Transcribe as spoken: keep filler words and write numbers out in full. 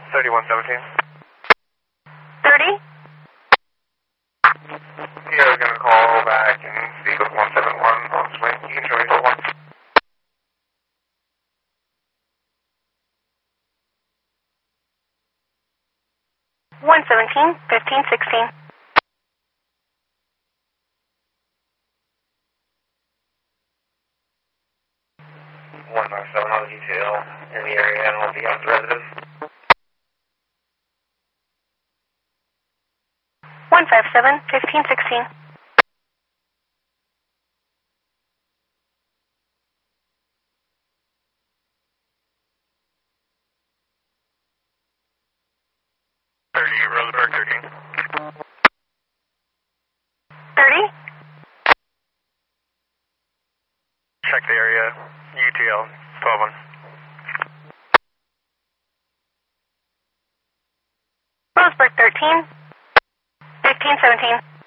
thirty-one seventeen. thirty? Yeah, I was going to call back and speak with one seven one on swing. You can show me for one. one seventeen, fifteen sixteen. one nine seven on the detail in the area and will be on the resident. one five seven, fifteen sixteen. thirty, Roseburg thirteen. thirty? Check the area, U T L, twelve one. Roseburg thirteen, fifteen seventeen.